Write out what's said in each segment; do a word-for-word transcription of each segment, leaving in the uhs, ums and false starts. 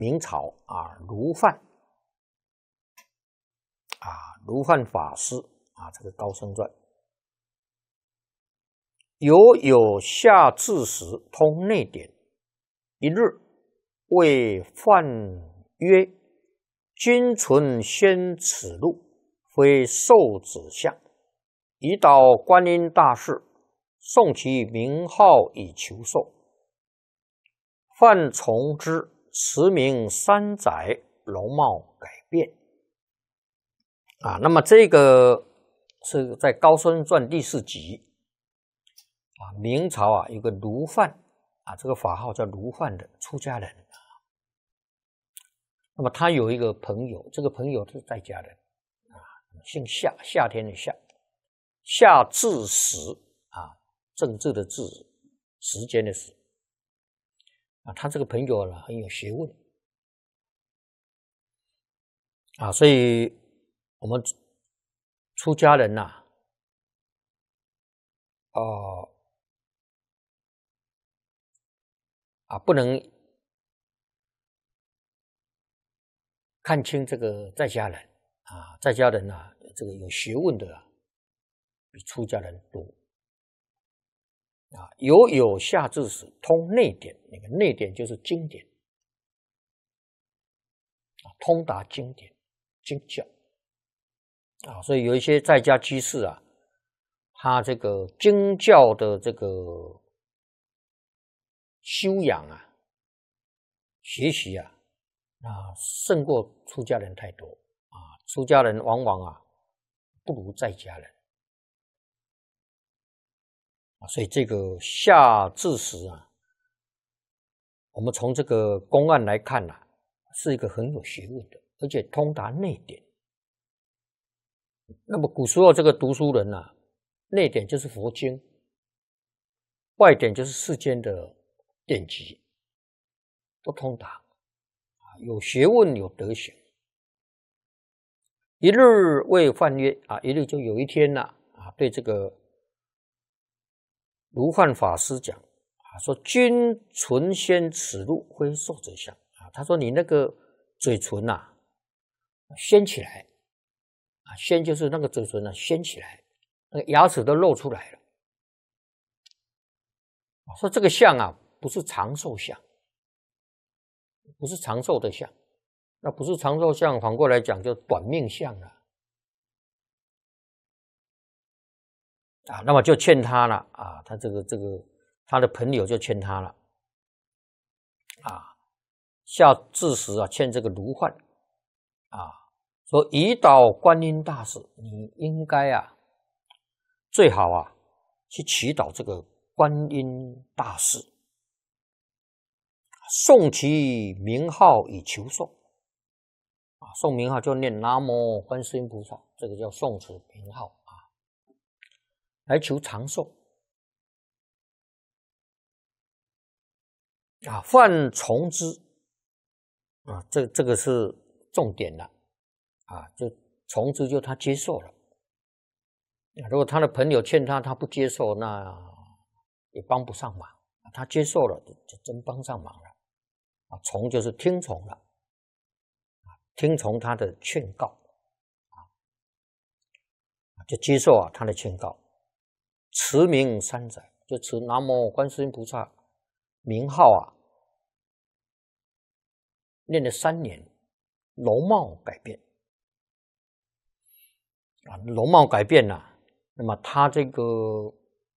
明朝啊卢范啊卢范法师啊这个高僧传，有有下至时通内典，一日谓范曰：君存先此路，非受子相，以导观音大士，诵其名号以求寿。范从之，持名三载，容貌改变。啊，那么这个是在《高僧传》第四集啊，明朝啊有个卢范啊，这个法号叫卢范的出家人。那么他有一个朋友，这个朋友是在家人啊，姓夏，夏天的夏，夏至时啊，政治的治，时间的时啊，他这个朋友呢很有学问啊，所以我们出家人呐、啊，哦、呃、啊，不能看清这个在家人啊，在家人啊，这个有学问的啊，比出家人多啊。有有下至时通内典，那个内典就是经典啊，通达经典经教啊，所以有一些在家居士啊，他这个经教的这个修养啊、学习啊。啊，胜过出家人太多啊！出家人往往啊不如在家人啊，所以这个夏至时啊，我们从这个公案来看呐、啊，是一个很有学问的，而且通达内典。那么古时候这个读书人呐、啊，内典就是佛经，外典就是世间的典籍，都通达。有学问，有德行。一日谓范曰啊，一日就有一天呐啊，对这个卢范法师讲啊，说君唇先此路，非受者相啊。他说你那个嘴唇呐、啊，掀起来啊，掀就是那个嘴唇啊，掀起来，那个牙齿都露出来了。说这个相啊，不是长寿相。不是长寿的相，那不是长寿相，反过来讲就短命相了啊。那么就劝他了啊，他这个这个他的朋友就劝他了啊，下至时啊，劝这个卢范啊，说以导观音大士，你应该啊，最好啊去祈祷这个观音大士。诵其名号以求寿啊，诵名号就念南无观世音菩萨，这个叫诵持名号啊，来求长寿啊。范从之啊，这这个是重点了啊，就从之就他接受了。如果他的朋友劝他，他不接受，那也帮不上忙。他接受了，就真帮上忙了。啊，从就是听从了，听从他的劝告，啊，就接受啊他的劝告，持名三载，就持南无观世音菩萨名号啊，念了三年，容貌改变，啊，容貌改变了、啊，那么他这个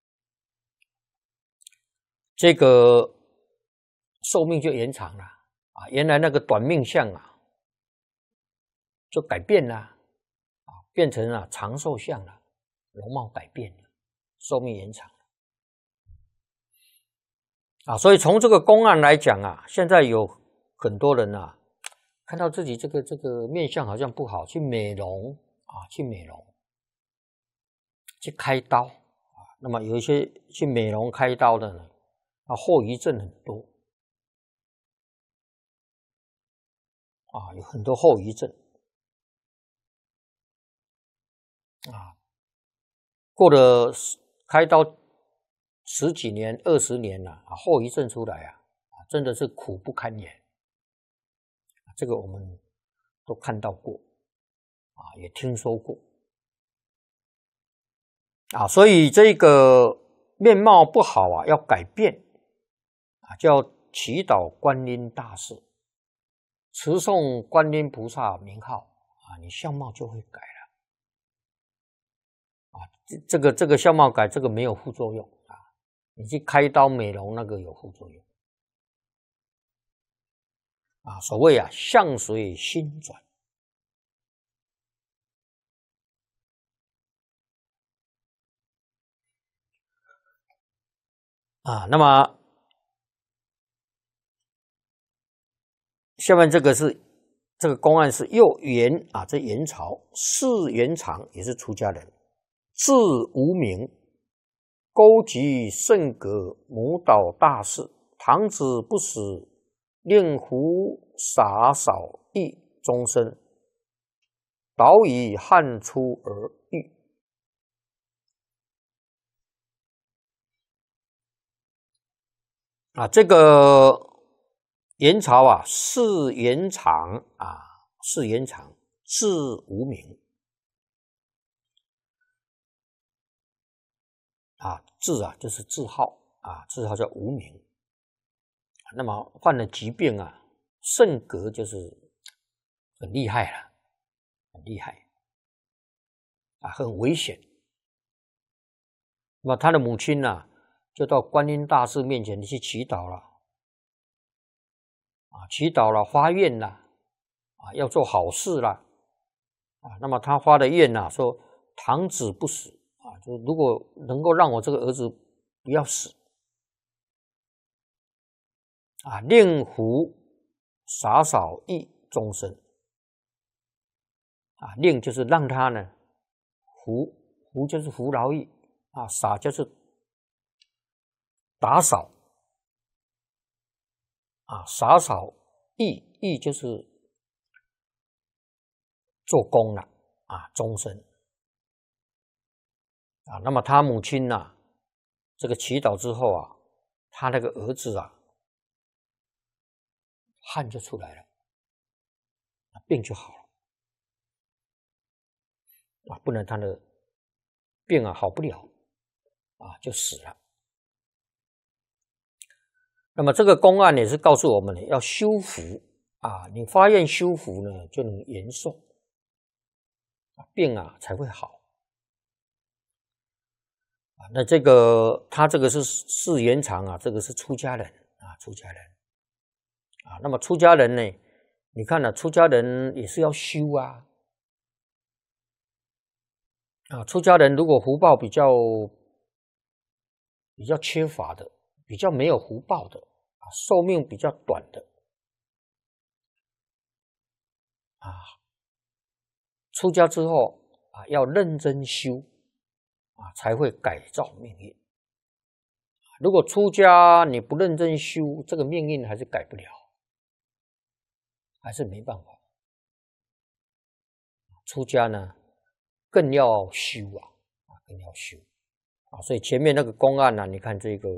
这个。寿命就延长了啊！原来那个短命相啊，就改变了啊，变成了长寿相了，容貌改变了，寿命延长了啊！所以从这个公案来讲啊，现在有很多人啊，看到自己这个这个面相好像不好，去美容啊，去美容，去开刀啊。那么有一些去美容开刀的呢，啊，后遗症很多。啊，有很多后遗症啊，过了开刀十几年、二十年了啊，后遗症出来啊，啊，真的是苦不堪言这个我们都看到过啊，也听说过啊，所以这个面貌不好啊，要改变啊，就要祈祷观音大士，持诵观音菩萨名号啊，你相貌就会改了啊。这这个这个相貌改，这个没有副作用啊。你去开刀美容那个有副作用啊。所谓啊，相随心转。啊，那么下面这个是这个公案是又元啊，这元朝字元长也是出家人，字无名，勾结圣格母导大士，堂子不死，令狐洒扫益终身，导以汉出而愈。啊，这个元朝啊，字元长啊，字元长，字无名啊，字啊就是字号啊，字号叫无名。那么患了疾病啊，圣格就是很厉害了，很厉害啊，很危险。那么他的母亲呢、啊，就到观音大士面前去祈祷了啊，祈祷了，发愿了啊，要做好事了啊。那么他发的愿呐、啊，说堂子不死啊，就如果能够让我这个儿子不要死啊，令狐洒扫益终身啊，令就是让他呢，狐狐就是服劳役啊，洒就是打扫啊，洒扫益益就是做工了啊，终身啊。那么他母亲呢、啊，这个祈祷之后啊，他那个儿子啊，汗就出来了，病就好了啊，不然他的病啊好不了啊，就死了。那么这个公案也是告诉我们呢，要修福啊，你发愿修福呢，就能延寿，病啊才会好啊。那这个他这个是是延长啊，这个是出家人啊，出家人啊。那么出家人呢，你看呢、啊，出家人也是要修啊啊。出家人如果福报比较比较缺乏的，比较没有福报的啊，寿命比较短的啊，出家之后啊，要认真修啊，才会改造命运。如果出家你不认真修，这个命运还是改不了，还是没办法。出家呢，更要修啊，啊，更要修啊。所以前面那个公案呢、啊，你看这个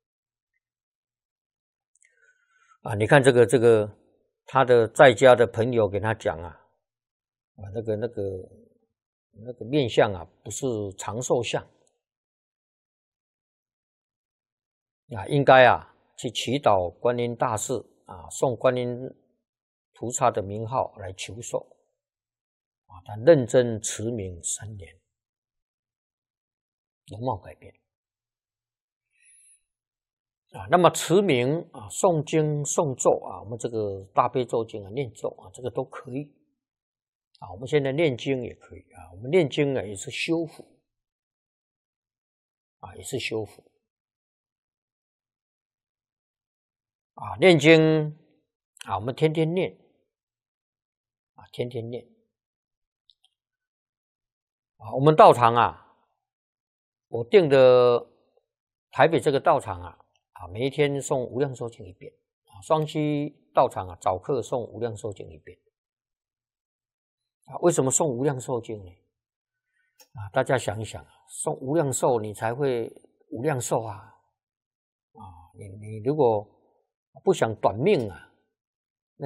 啊，你看这个这个他的在家的朋友给他讲啊，啊，那个那个那个面相啊，不是长寿相啊，应该啊去祈祷观音大士啊，诵观音菩萨的名号来求寿啊，他认真持名三年，容貌改变啊。那么持名啊，诵经诵咒啊，我们这个大悲咒经啊，念咒啊，这个都可以啊。我们现在念经也可以啊，我们念经啊也是修福啊，也是修福啊。念经啊，我们天天念啊，天天念啊。我们道场啊，我定的台北这个道场啊，啊，每一天诵无量寿经一遍啊。双溪道场啊，早课诵无量寿经一遍啊。为什么诵无量寿经呢？啊，大家想一想，诵无量寿你才会无量寿啊！啊，你你如果不想短命啊，